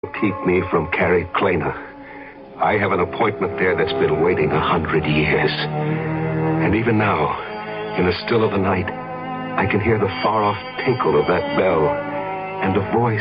keep me from Carrie Klena. I have an appointment there that's been waiting 100 years. And even now, in the still of the night, I can hear the far-off tinkle of that bell and a voice